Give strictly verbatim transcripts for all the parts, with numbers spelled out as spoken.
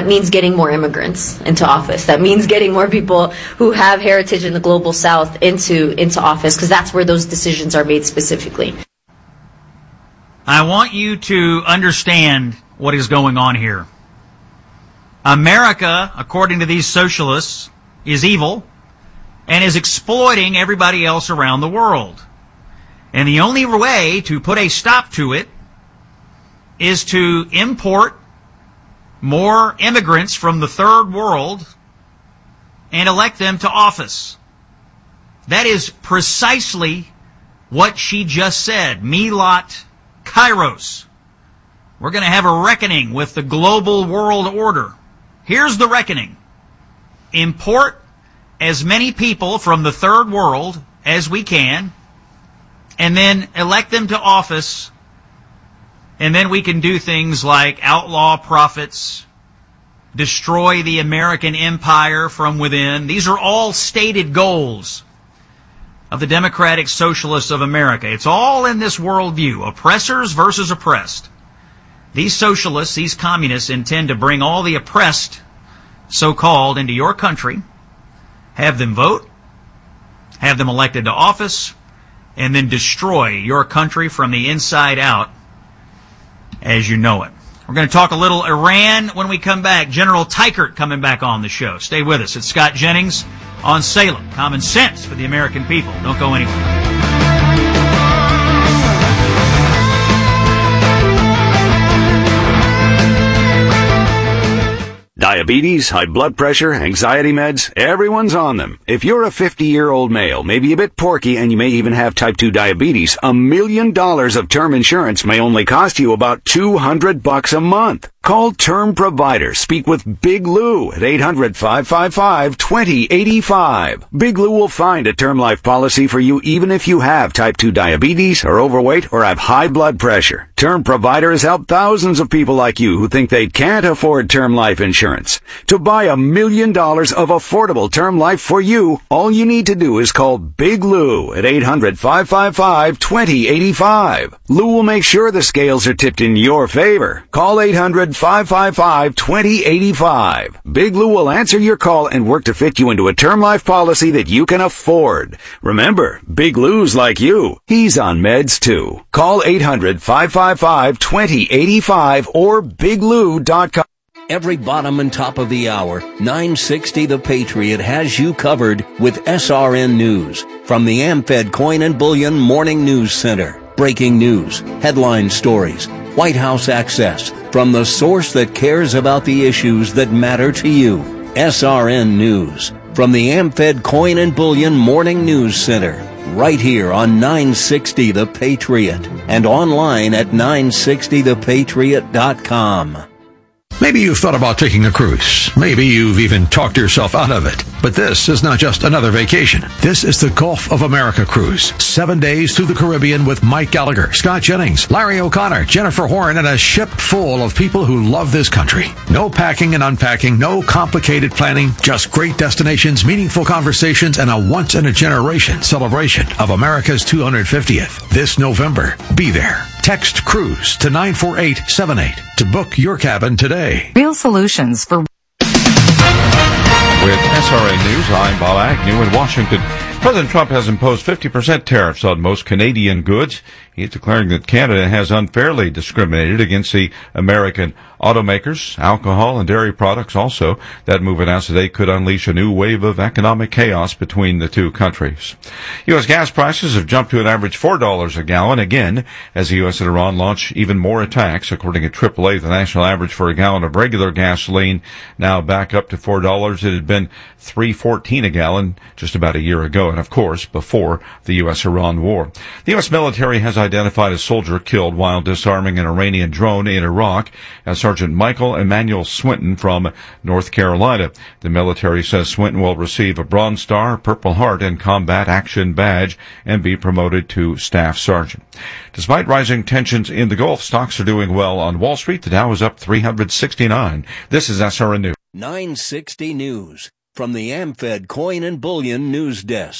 that means getting more immigrants into office. That means getting more people who have heritage in the global south into, into office, because that's where those decisions are made specifically. I want you to understand what is going on here. America, according to these socialists, is evil and is exploiting everybody else around the world. And the only way to put a stop to it is to import more immigrants from the third world and elect them to office. That is precisely what she just said. Milat Kairos. We're going to have a reckoning with the global world order. Here's the reckoning. Import as many people from the third world as we can, and then elect them to office. And then we can do things like outlaw profits, destroy the American empire from within. These are all stated goals of the Democratic Socialists of America. It's all in this worldview, oppressors versus oppressed. These socialists, these communists, intend to bring all the oppressed, so-called, into your country, have them vote, have them elected to office, and then destroy your country from the inside out as you know it. We're going to talk a little Iran when we come back. General Teichert coming back on the show. Stay with us. It's Scott Jennings on Salem. Common sense for the American people. Don't go anywhere. Diabetes, high blood pressure, anxiety meds, everyone's on them. If you're a fifty-year-old male, maybe a bit porky, and you may even have type two diabetes, a million dollars of term insurance may only cost you about two hundred bucks a month. Call Term Provider. Speak with Big Lou at eight hundred, five five five, two zero eight five. Big Lou will find a term life policy for you even if you have type two diabetes, are overweight, or have high blood pressure. Term Provider has helped thousands of people like you who think they can't afford term life insurance. To buy a million dollars of affordable term life for you, all you need to do is call Big Lou at eight hundred, five five five, two zero eight five. Lou will make sure the scales are tipped in your favor. Call eight hundred, five five five, two zero eight five. Big Lou will answer your call and work to fit you into a term life policy that you can afford. Remember, Big Lou's like you. He's on meds too. Call eight hundred, five five five, two zero eight five or big lou dot com. Every bottom and top of the hour, nine sixty The Patriot has you covered with S R N News from the AmFed Coin and Bullion Morning News Center. Breaking news, headline stories, White House access, from the source that cares about the issues that matter to you. S R N News from the AmFed Coin and Bullion Morning News Center. Right here on nine sixty The Patriot and online at nine sixty the patriot dot com. Maybe you've thought about taking a cruise. Maybe you've even talked yourself out of it. But this is not just another vacation. This is the Gulf of America cruise. Seven days through the Caribbean with Mike Gallagher, Scott Jennings, Larry O'Connor, Jennifer Horn, and a ship full of people who love this country. No packing and unpacking, no complicated planning, just great destinations, meaningful conversations, and a once-in-a-generation celebration of America's two hundred fiftieth. This November, be there. Text CRUISE to nine four eight seven eight to book your cabin today. Real solutions for... With S R N News, I'm Bob Agnew in Washington. President Trump has imposed fifty percent tariffs on most Canadian goods. He's declaring that Canada has unfairly discriminated against the American automakers. Alcohol and dairy products also. That move announced today could unleash a new wave of economic chaos between the two countries. U S gas prices have jumped to an average four dollars a gallon again as the U S and Iran launch even more attacks. According to triple A, the national average for a gallon of regular gasoline now back up to four dollars. It had been three fourteen a gallon just about a year ago, and of course before the U S Iran war. The U S military has identified a soldier killed while disarming an Iranian drone in Iraq as Sergeant Michael Emmanuel Swinton from North Carolina. The military says Swinton will receive a Bronze Star, Purple Heart, and Combat Action Badge and be promoted to Staff Sergeant. Despite rising tensions in the Gulf, stocks are doing well on Wall Street. The Dow is up three hundred sixty-nine. This is S R N News. nine sixty News from the AmFed Coin and Bullion News Desk.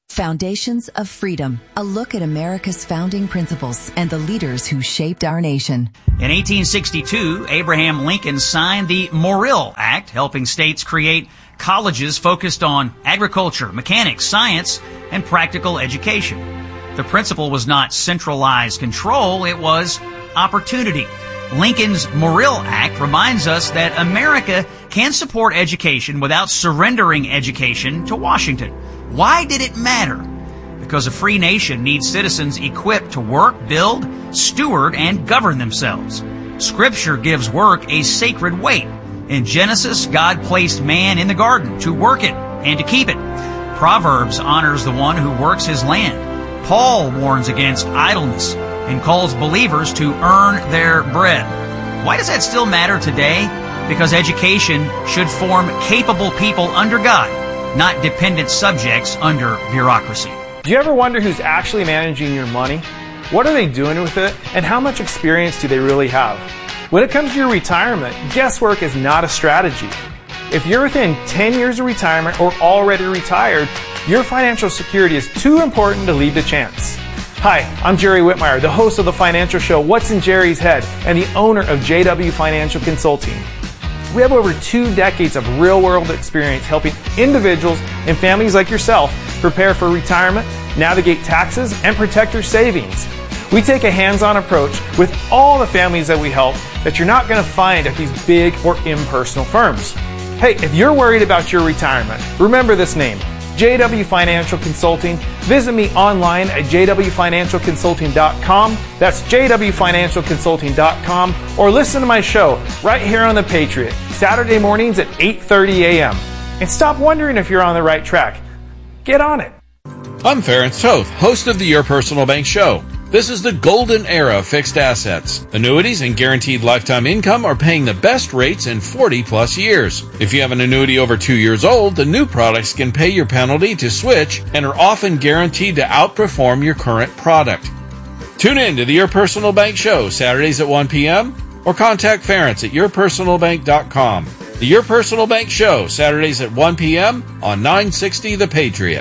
Foundations of Freedom, a look at America's founding principles and the leaders who shaped our nation. In eighteen sixty-two, Abraham Lincoln signed the Morrill Act, helping states create colleges focused on agriculture, mechanics, science, and practical education. The principle was not centralized control, it was opportunity. Lincoln's Morrill Act reminds us that America can support education without surrendering education to Washington. Why did it matter? Because a free nation needs citizens equipped to work, build, steward, and govern themselves. Scripture gives work a sacred weight. In Genesis, God placed man in the garden to work it and to keep it. Proverbs honors the one who works his land. Paul warns against idleness and calls believers to earn their bread. Why does that still matter today? Because education should form capable people under God, not dependent subjects under bureaucracy. Do you ever wonder who's actually managing your money? What are they doing with it? And how much experience do they really have? When it comes to your retirement, guesswork is not a strategy. If you're within ten years of retirement or already retired, your financial security is too important to leave to chance. Hi, I'm Jerry Whitmire, the host of the financial show What's in Jerry's Head and the owner of J W Financial Consulting. We have over two decades of real-world experience helping individuals and families like yourself prepare for retirement, navigate taxes, and protect your savings. We take a hands-on approach with all the families that we help that you're not going to find at these big or impersonal firms. Hey, if you're worried about your retirement, remember this name, J W Financial Consulting. Visit me online at j w financial consulting dot com. That's j w financial consulting dot com. Or listen to my show right here on The Patriot, Saturday mornings at eight thirty a.m. And stop wondering if you're on the right track. Get on it. I'm Ference Toth, host of the Your Personal Bank Show. This is the golden era of fixed assets. Annuities and guaranteed lifetime income are paying the best rates in forty plus years. If you have an annuity over two years old, the new products can pay your penalty to switch and are often guaranteed to outperform your current product. Tune in to the Your Personal Bank Show Saturdays at one p.m. or contact Ference at your personal bank dot com. The Your Personal Bank Show Saturdays at one p.m. on nine sixty The Patriot.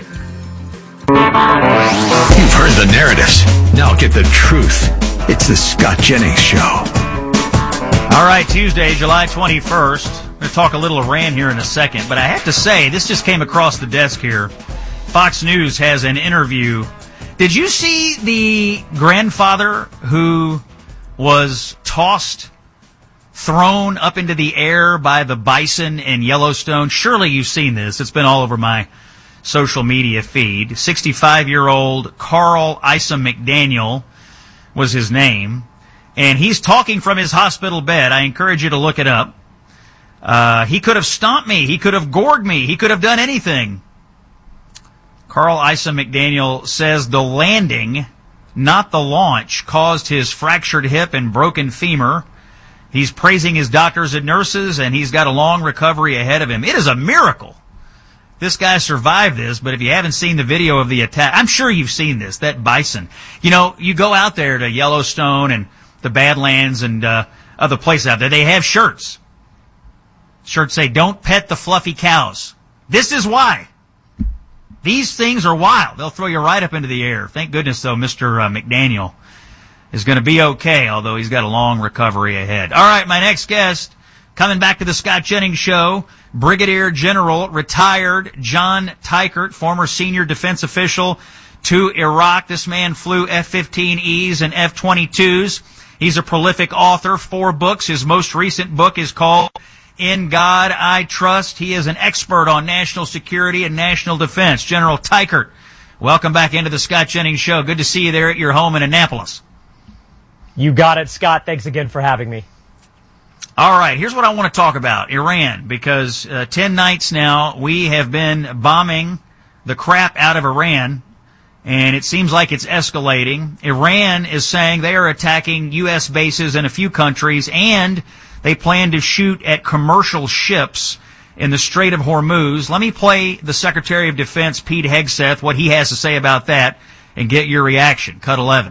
You've heard the narratives. Now get the truth. It's the Scott Jennings Show. All right, Tuesday, July twenty-first. I'm going to talk a little Iran here in a second, but I have to say, this just came across the desk here. Fox News has an interview. Did you see the grandfather who was tossed, thrown up into the air by the bison in Yellowstone? Surely you've seen this. It's been all over my social media feed. sixty-five-year-old Carl Issa McDaniel was his name, and he's talking from his hospital bed. I encourage you to look it up. Uh, he could have stomped me. He could have gored me. He could have done anything. Carl Issa McDaniel says the landing, not the launch, caused his fractured hip and broken femur. He's praising his doctors and nurses, and he's got a long recovery ahead of him. It is a miracle this guy survived this, but if you haven't seen the video of the attack, I'm sure you've seen this, that bison. You know, you go out there to Yellowstone and the Badlands and uh, other places out there, they have shirts. Shirts say, don't pet the fluffy cows. This is why. These things are wild. They'll throw you right up into the air. Thank goodness, though, Mister Uh, McDaniel is going to be okay, although he's got a long recovery ahead. All right, my next guest, coming back to the Scott Jennings Show, Brigadier General, retired John Teichert, former senior defense official to Iraq. This man flew F fifteen Es and F twenty-twos. He's a prolific author, four books. His most recent book is called In God I Trust. He is an expert on national security and national defense. General Teichert, welcome back into the Scott Jennings Show. Good to see you there at your home in Annapolis. You got it, Scott. Thanks again for having me. All right, here's what I want to talk about, Iran, because uh, ten nights now we have been bombing the crap out of Iran, and it seems like it's escalating. Iran is saying they are attacking U S bases in a few countries, and they plan to shoot at commercial ships in the Strait of Hormuz. Let me play the Secretary of Defense, Pete Hegseth, what he has to say about that, and get your reaction. Cut eleven.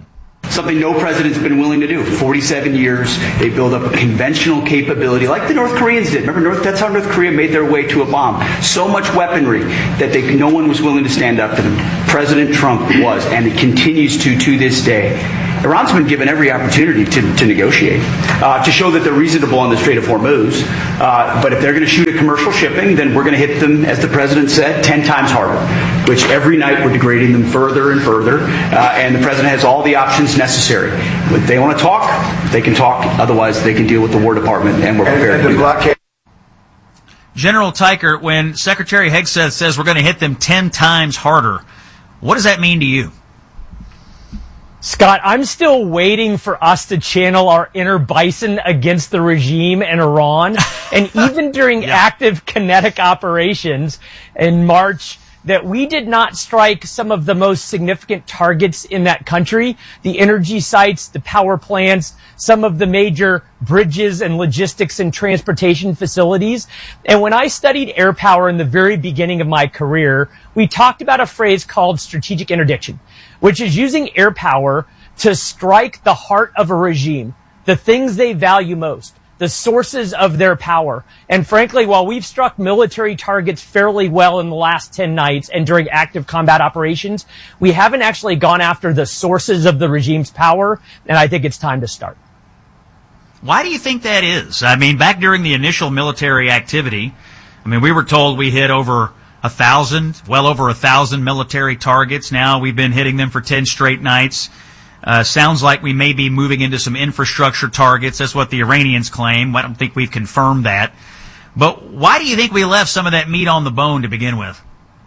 Something no president's been willing to do. For forty-seven years, they build up a conventional capability like the North Koreans did. Remember, North, that's how North Korea made their way to a bomb. So much weaponry that they, no one was willing to stand up to them. President Trump was, and it continues to to this day. Iran's been given every opportunity to, to negotiate, uh, to show that they're reasonable on the Strait of Hormuz. Uh, but if they're going to shoot at commercial shipping, then we're going to hit them, as the president said, ten times harder, which every night we're degrading them further and further. Uh, and the president has all the options necessary. If they want to talk, they can talk. Otherwise, they can deal with the War Department, and we're prepared to do that. General Teichert, when Secretary Hegseth says we're going to hit them ten times harder, what does that mean to you? Scott, I'm still waiting for us to channel our inner bison against the regime in Iran. And even during yeah. active kinetic operations in March, that we did not strike some of the most significant targets in that country, the energy sites, the power plants, some of the major bridges and logistics and transportation facilities. And when I studied air power in the very beginning of my career, we talked about a phrase called strategic interdiction, which is using air power to strike the heart of a regime, the things they value most, the sources of their power. And frankly, while we've struck military targets fairly well in the last ten nights and during active combat operations, we haven't actually gone after the sources of the regime's power, and I think it's time to start. Why do you think that is? I mean, back during the initial military activity, I mean, we were told we hit over a thousand, well over a thousand military targets. Now we've been hitting them for ten straight nights. Uh, sounds like we may be moving into some infrastructure targets. That's what the Iranians claim. I don't think we've confirmed that. But why do you think we left some of that meat on the bone to begin with?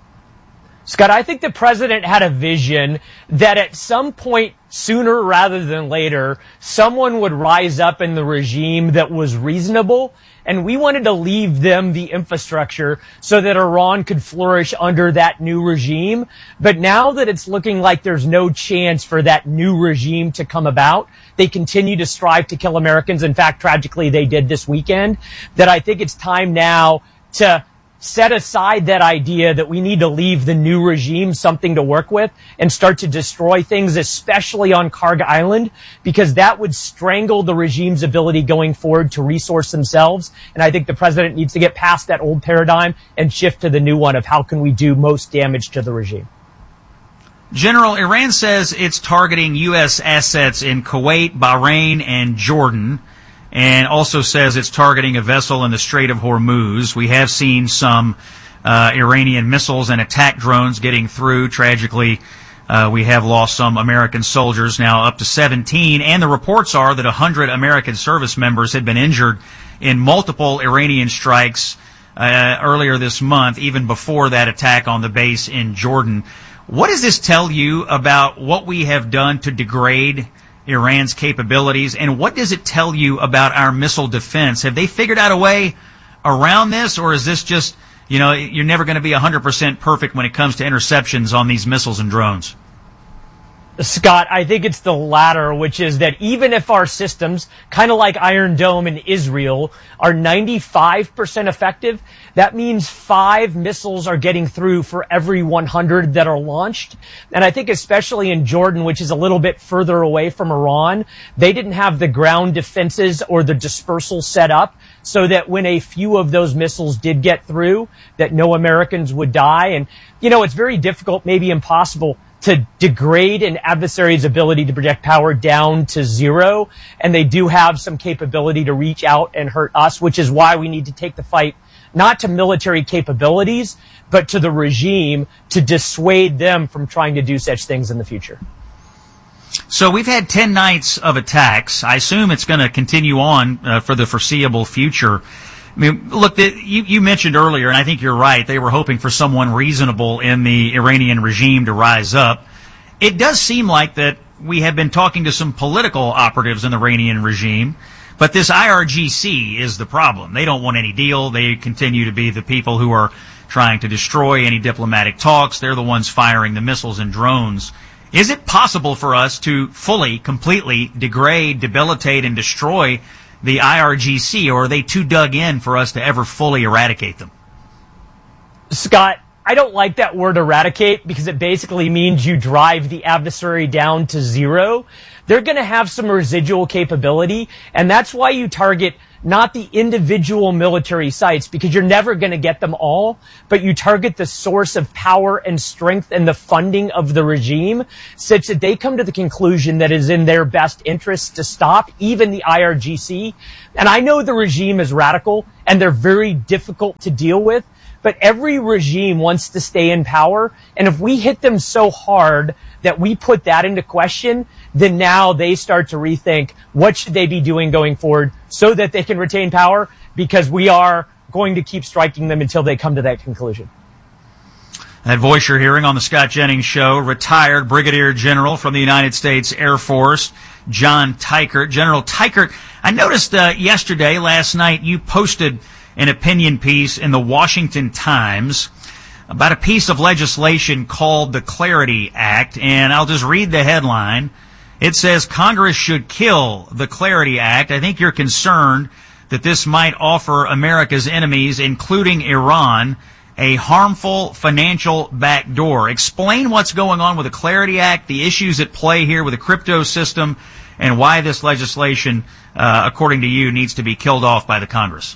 Scott, I think the president had a vision that at some point, sooner rather than later, someone would rise up in the regime that was reasonable, and we wanted to leave them the infrastructure so that Iran could flourish under that new regime. But now that it's looking like there's no chance for that new regime to come about, they continue to strive to kill Americans. In fact, tragically, they did this weekend. That I think it's time now to set aside that idea that we need to leave the new regime something to work with and start to destroy things, especially on Karg Island, because that would strangle the regime's ability going forward to resource themselves. And I think the president needs to get past that old paradigm and shift to the new one of how can we do most damage to the regime. General, Iran says it's targeting U S assets in Kuwait, Bahrain, and Jordan, and also says it's targeting a vessel in the Strait of Hormuz. We have seen some uh, Iranian missiles and attack drones getting through. Tragically, uh, we have lost some American soldiers, now up to seventeen, and the reports are that one hundred American service members had been injured in multiple Iranian strikes uh, earlier this month, even before that attack on the base in Jordan. What does this tell you about what we have done to degrade Iran's capabilities, and what does it tell you about our missile defense? Have they figured out a way around this, or is this just, you know, you're never going to be one hundred percent perfect when it comes to interceptions on these missiles and drones? Scott, I think it's the latter, which is that even if our systems, kind of like Iron Dome in Israel, are ninety-five percent effective, that means five missiles are getting through for every one hundred that are launched. And I think especially in Jordan, which is a little bit further away from Iran, they didn't have the ground defenses or the dispersal set up so that when a few of those missiles did get through, that no Americans would die. And, you know, it's very difficult, maybe impossible, to degrade an adversary's ability to project power down to zero. And they do have some capability to reach out and hurt us, which is why we need to take the fight not to military capabilities, but to the regime to dissuade them from trying to do such things in the future. So we've had ten nights of attacks. I assume it's going to continue on uh, for the foreseeable future. I mean, look, the, you, you mentioned earlier, and I think you're right, they were hoping for someone reasonable in the Iranian regime to rise up. It does seem like that we have been talking to some political operatives in the Iranian regime, but this I R G C is the problem. They don't want any deal. They continue to be the people who are trying to destroy any diplomatic talks. They're the ones firing the missiles and drones. Is it possible for us to fully, completely degrade, debilitate, and destroy the I R G C, or are they too dug in for us to ever fully eradicate them? Scott, I don't like that word eradicate because it basically means you drive the adversary down to zero. they're going to have some residual capability. And that's why you target not the individual military sites, because you're never going to get them all, but you target the source of power and strength and the funding of the regime, such that they come to the conclusion that it is in their best interest to stop even the I R G C. And I know the regime is radical and they're very difficult to deal with, but every regime wants to stay in power. And if we hit them so hard that we put that into question, then now they start to rethink what should they be doing going forward so that they can retain power, because we are going to keep striking them until they come to that conclusion. That voice you're hearing on the Scott Jennings Show, retired Brigadier General from the United States Air Force, John Teichert. General Teichert, I noticed uh, yesterday, last night, you posted an opinion piece in the Washington Times about a piece of legislation called the Clarity Act, and I'll just read the headline. It says Congress should kill the Clarity Act. I think you're concerned that this might offer America's enemies, including Iran, a harmful financial backdoor. Explain what's going on with the Clarity Act, the issues at play here with the crypto system, and why this legislation, uh, according to you, needs to be killed off by the Congress.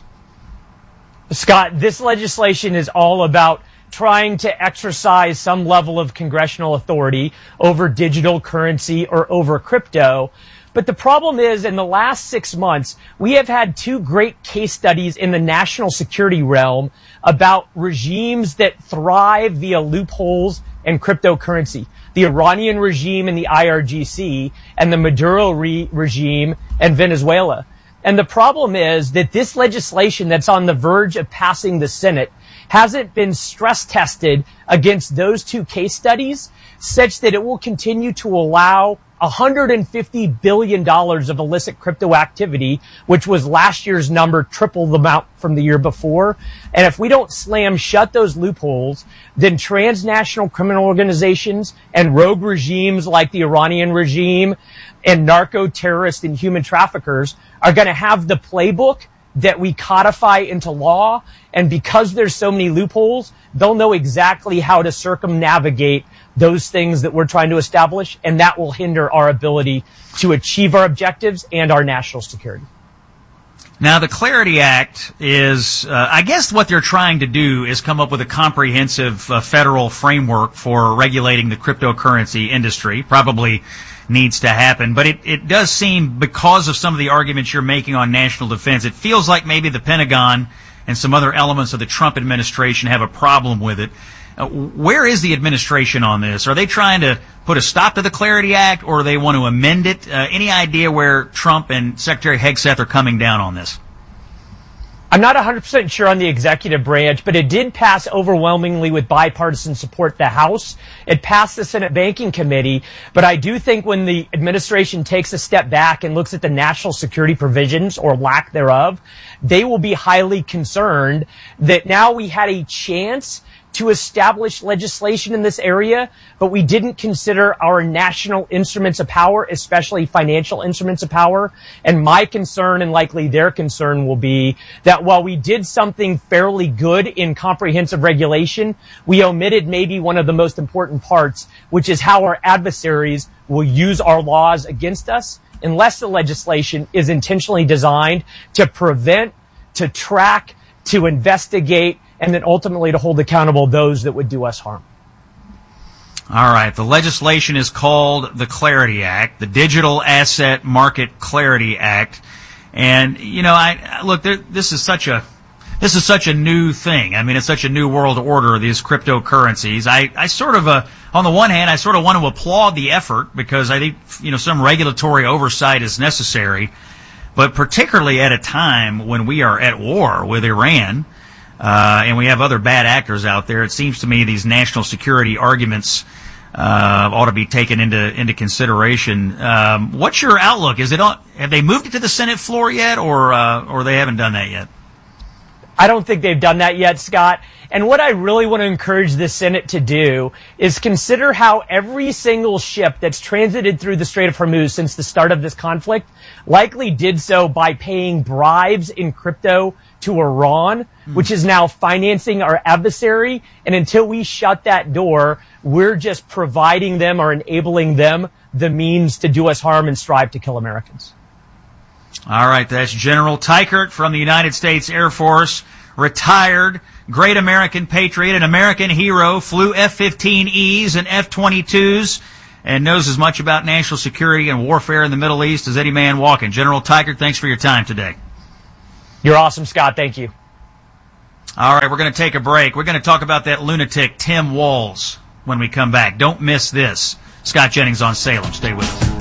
Scott, this legislation is all about trying to exercise some level of congressional authority over digital currency or over crypto. But the problem is, in the last six months, we have had two great case studies in the national security realm about regimes that thrive via loopholes and cryptocurrency. The Iranian regime in the I R G C and the Maduro re- regime in Venezuela. And the problem is that this legislation that's on the verge of passing the Senate hasn't been stress tested against those two case studies, such that it will continue to allow one hundred fifty billion dollars of illicit crypto activity, which was last year's number, triple the amount from the year before. And if we don't slam shut those loopholes, then transnational criminal organizations and rogue regimes like the Iranian regime and narco-terrorists and human traffickers are going to have the playbook that we codify into law. And because there's so many loopholes, they'll know exactly how to circumnavigate those things that we're trying to establish, and that will hinder our ability to achieve our objectives and our national security. Now, the Clarity Act is, uh, I guess what they're trying to do is come up with a comprehensive uh, federal framework for regulating the cryptocurrency industry. Probably needs to happen, but it, it does seem, because of some of the arguments you're making on national defense, it feels like maybe the Pentagon and some other elements of the Trump administration have a problem with it. Uh, where is the administration on this? Are they trying to put a stop to the Clarity Act, or do they want to amend it? Uh, any idea where Trump and Secretary Hegseth are coming down on this? I'm not one hundred percent sure on the executive branch, but it did pass overwhelmingly with bipartisan support the House. It passed the Senate Banking Committee, but I do think when the administration takes a step back and looks at the national security provisions, or lack thereof, they will be highly concerned that now we had a chance to establish legislation in this area, but we didn't consider our national instruments of power, especially financial instruments of power. And my concern, and likely their concern, will be that while we did something fairly good in comprehensive regulation, we omitted maybe one of the most important parts, which is how our adversaries will use our laws against us, unless the legislation is intentionally designed to prevent, to track, to investigate, and then ultimately to hold accountable those that would do us harm. All right. The legislation is called the Clarity Act, the Digital Asset Market Clarity Act. And, you know, I look, there, this is such a this is such a new thing. I mean, it's such a new world order, these cryptocurrencies. I, I sort of, uh, on the one hand, I sort of want to applaud the effort, because I think, you know, some regulatory oversight is necessary. But particularly at a time when we are at war with Iran, Uh, and we have other bad actors out there, it seems to me these national security arguments uh, ought to be taken into into consideration. Um, what's your outlook? Is it on, have they moved it to the Senate floor yet, or uh, or they haven't done that yet? I don't think they've done that yet, Scott. And what I really want to encourage the Senate to do is consider how every single ship that's transited through the Strait of Hormuz since the start of this conflict likely did so by paying bribes in crypto to Iran, which is now financing our adversary. And until we shut that door, we're just providing them or enabling them the means to do us harm and strive to kill Americans. All right, that's General Teichert from the United States Air Force, retired, great American patriot, an American hero, flew F fifteen E's and F twenty-twos, and knows as much about national security and warfare in the Middle East as any man walking. General Teichert, thanks for your time today. You're awesome, Scott. Thank you. All right, we're going to take a break. We're going to talk about that lunatic, Tim Walz, when we come back. Don't miss this. Scott Jennings on Salem. Stay with us.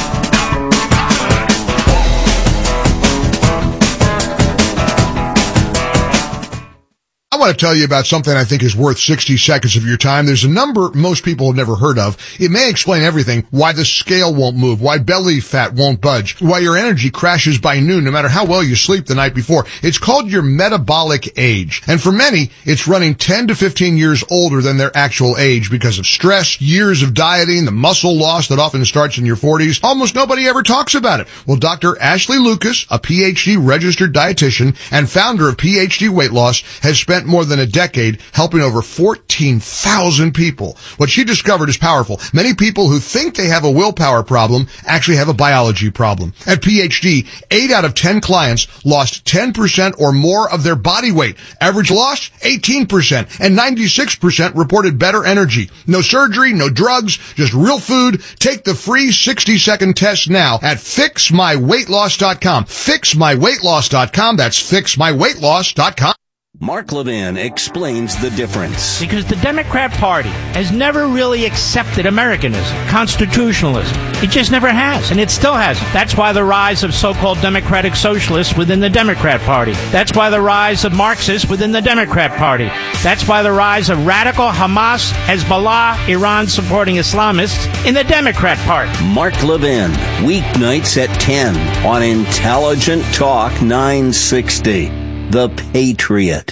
I want to tell you about something I think is worth sixty seconds of your time. There's a number most people have never heard of. It may explain everything: why the scale won't move, why belly fat won't budge, why your energy crashes by noon no matter how well you sleep the night before. It's called your metabolic age. And for many, it's running ten to fifteen years older than their actual age because of stress, years of dieting, the muscle loss that often starts in your forties. Almost nobody ever talks about it. Well, Doctor Ashley Lucas, a P H D registered dietitian and founder of P H D Weight Loss, has spent more than a decade helping over fourteen thousand people. What she discovered is powerful. Many people who think they have a willpower problem actually have a biology problem. At P H D, eight out of ten clients lost ten percent or more of their body weight. Average loss, eighteen percent, and ninety-six percent reported better energy. No surgery, no drugs, just real food. Take the free sixty second test now at fix my weight loss dot com. fix my weight loss dot com. That's fix my weight loss dot com. Mark Levin explains the difference. Because the Democrat Party has never really accepted Americanism, constitutionalism. It just never has, and it still hasn't. That's why the rise of so-called democratic socialists within the Democrat Party. That's why the rise of Marxists within the Democrat Party. That's why the rise of radical Hamas, Hezbollah, Iran-supporting Islamists in the Democrat Party. Mark Levin, weeknights at ten on Intelligent Talk nine sixty. The Patriot.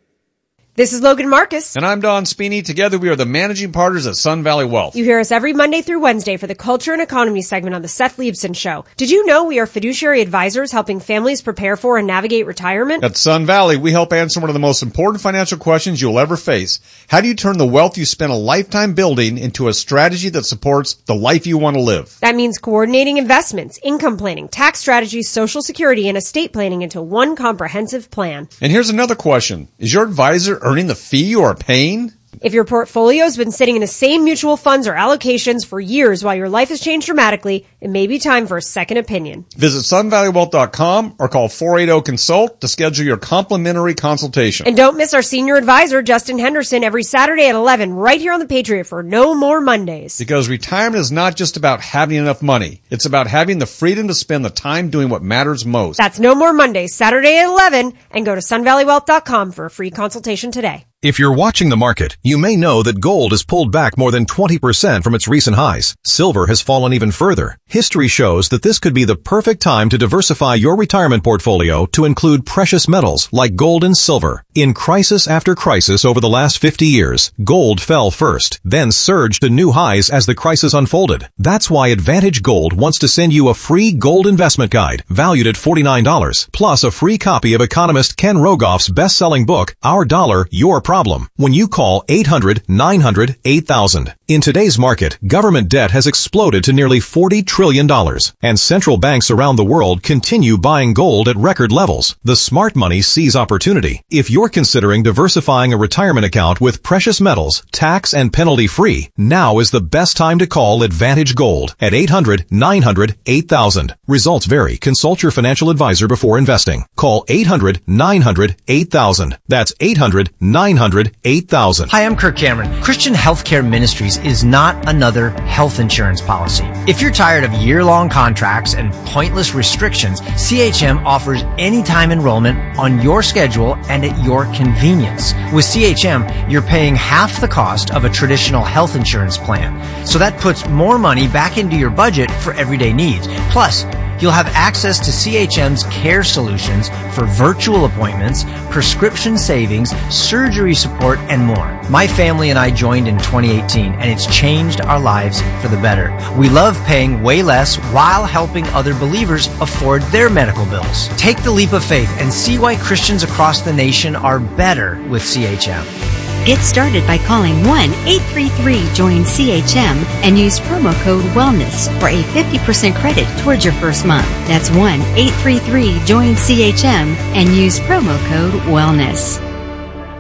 This is Logan Marcus. And I'm Don Spini. Together we are the managing partners at Sun Valley Wealth. You hear us every Monday through Wednesday for the Culture and Economy segment on the Seth Leibson Show. Did you know we are fiduciary advisors helping families prepare for and navigate retirement? At Sun Valley, we help answer one of the most important financial questions you'll ever face. How do you turn the wealth you spent a lifetime building into a strategy that supports the life you want to live? That means coordinating investments, income planning, tax strategies, Social Security, and estate planning into one comprehensive plan. And here's another question. Is your advisor earning the fee you are paying? If your portfolio's been sitting in the same mutual funds or allocations for years while your life has changed dramatically, it may be time for a second opinion. Visit sun valley wealth dot com or call four eight zero consult to schedule your complimentary consultation. And don't miss our senior advisor, Justin Henderson, every Saturday at eleven right here on The Patriot for No More Mondays. Because retirement is not just about having enough money. It's about having the freedom to spend the time doing what matters most. That's No More Mondays, Saturday at eleven, and go to sun valley wealth dot com for a free consultation today. If you're watching the market, you may know that gold has pulled back more than twenty percent from its recent highs. Silver has fallen even further. History shows that this could be the perfect time to diversify your retirement portfolio to include precious metals like gold and silver. In crisis after crisis over the last fifty years, gold fell first, then surged to new highs as the crisis unfolded. That's why Advantage Gold wants to send you a free gold investment guide valued at forty-nine dollars, plus a free copy of economist Ken Rogoff's best-selling book, Our Dollar, Your Problem, when you call eight hundred nine hundred eight thousand. In today's market, government debt has exploded to nearly forty trillion dollars, and central banks around the world continue buying gold at record levels. The smart money sees opportunity. If you're considering diversifying a retirement account with precious metals, tax and penalty free, now is the best time to call Advantage Gold at eight hundred nine hundred eight thousand. Results vary. Consult your financial advisor before investing. Call eight hundred nine hundred eight thousand. That's eight hundred nine hundred eight thousand. Hi, I'm Kirk Cameron. Christian Healthcare Ministries is not another health insurance policy. If you're tired of year-long contracts and pointless restrictions, C H M offers anytime enrollment on your schedule and at your convenience. With C H M, you're paying half the cost of a traditional health insurance plan. So that puts more money back into your budget for everyday needs. Plus, you'll have access to C H M's care solutions for virtual appointments, prescription savings, surgery support, and more. My family and I joined in twenty eighteen, and it's changed our lives for the better. We love paying way less while helping other believers afford their medical bills. Take the leap of faith and see why Christians across the nation are better with C H M. Get started by calling one eight three three join C H M and use promo code WELLNESS for a fifty percent credit towards your first month. That's one eight three three join C H M and use promo code WELLNESS.